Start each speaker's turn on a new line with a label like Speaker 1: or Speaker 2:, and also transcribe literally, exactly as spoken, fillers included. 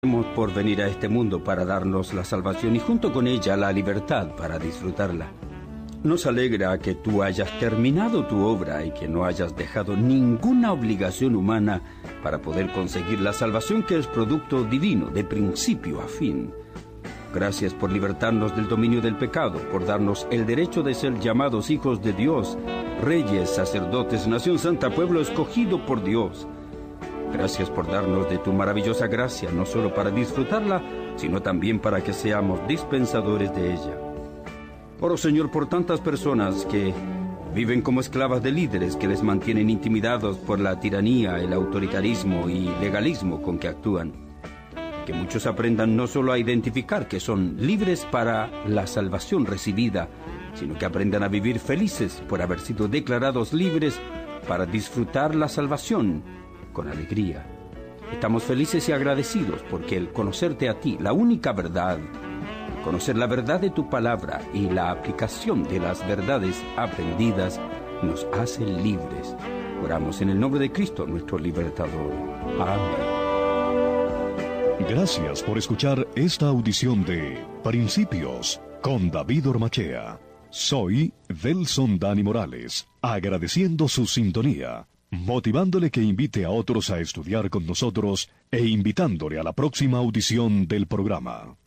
Speaker 1: por venir a este mundo para darnos la salvación y junto con ella la libertad para disfrutarla. Nos alegra que tú hayas terminado tu obra y que no hayas dejado ninguna obligación humana para poder conseguir la salvación que es producto divino de principio a fin. Gracias por libertarnos del dominio del pecado, por darnos el derecho de ser llamados hijos de Dios, reyes, sacerdotes, nación santa, pueblo escogido por Dios. Gracias por darnos de tu maravillosa gracia, no solo para disfrutarla, sino también para que seamos dispensadores de ella. Oro, Señor, por tantas personas que viven como esclavas de líderes que les mantienen intimidados por la tiranía, el autoritarismo y legalismo con que actúan. Que muchos aprendan no solo a identificar que son libres para la salvación recibida, sino que aprendan a vivir felices por haber sido declarados libres para disfrutar la salvación con alegría. Estamos felices y agradecidos porque el conocerte a ti, la única verdad, conocer la verdad de tu palabra y la aplicación de las verdades aprendidas nos hace libres. Oramos en el nombre de Cristo, nuestro libertador. Amén.
Speaker 2: Gracias por escuchar esta audición de Principios con David Ormachea. Soy Delson Dani Morales, agradeciendo su sintonía, motivándole que invite a otros a estudiar con nosotros e invitándole a la próxima audición del programa.